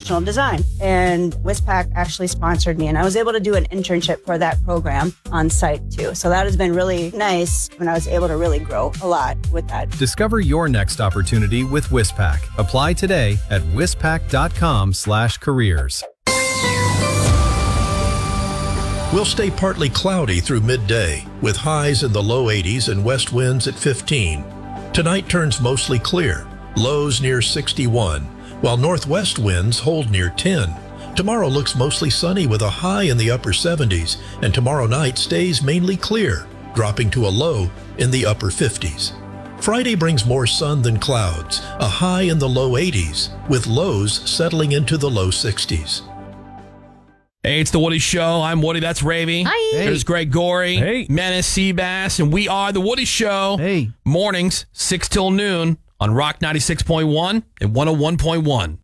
instructional design. And WISPAC actually sponsored me, and I was able to do an internship for that program on site too. So that has been really nice, and I was able to really grow a lot with that. Discover your next opportunity with WISPAC. Apply today at wispac.com/careers. We'll stay partly cloudy through midday, with highs in the low 80s and west winds at 15. Tonight turns mostly clear, lows near 61, while northwest winds hold near 10. Tomorrow looks mostly sunny with a high in the upper 70s, and tomorrow night stays mainly clear, dropping to a low in the upper 50s. Friday brings more sun than clouds, a high in the low 80s, with lows settling into the low 60s. Hey, it's The Woody Show. I'm Woody. That's Ravy. Hi. Hey. There's Greg Gorey. Hey. Menace Seabass. And we are The Woody Show. Hey. Mornings, 6 till noon on Rock 96.1 and 101.1.